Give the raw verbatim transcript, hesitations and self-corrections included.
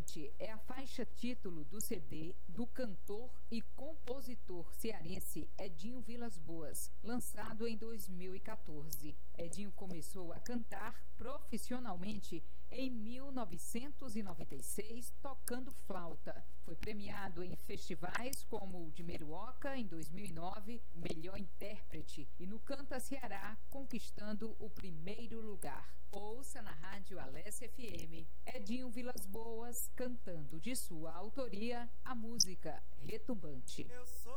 Retumbante é a faixa título do C D do cantor e compositor cearense Edinho Vilas Boas, lançado em dois mil e quatorze. Edinho começou a cantar profissionalmente em mil novecentos e noventa e seis, tocando flauta. Foi premiado em festivais como o de Meruoca em dois mil e nove, melhor intérprete, e no Canta Ceará, conquistando o primeiro lugar. Ouça na Rádio Alesse F M, Edinho Vilas Boas cantando de sua autoria a música Retumbante. Eu sou